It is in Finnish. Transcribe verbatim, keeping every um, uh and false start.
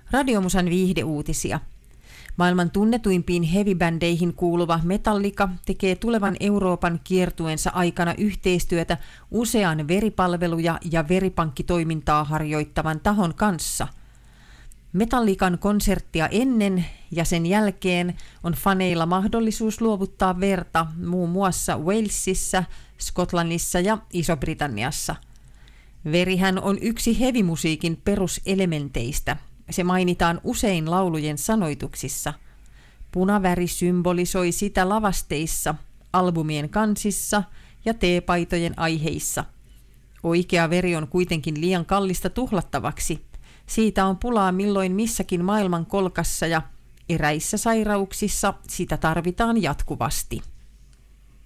Radiomusan viihdeuutisia. Maailman tunnetuimpiin heavy-bändeihin kuuluva Metallica tekee tulevan Euroopan kiertueensa aikana yhteistyötä usean veripalveluja ja veripankkitoimintaa harjoittavan tahon kanssa. Metallican konserttia ennen ja sen jälkeen on faneilla mahdollisuus luovuttaa verta muun muassa Walesissa, Skotlannissa ja Iso-Britanniassa. Verihän on yksi hevimusiikin peruselementeistä. Se mainitaan usein laulujen sanoituksissa. Punaväri symbolisoi sitä lavasteissa, albumien kansissa ja teepaitojen aiheissa. Oikea veri on kuitenkin liian kallista tuhlattavaksi. Siitä on pulaa milloin missäkin maailman kolkassa ja eräissä sairauksissa sitä tarvitaan jatkuvasti.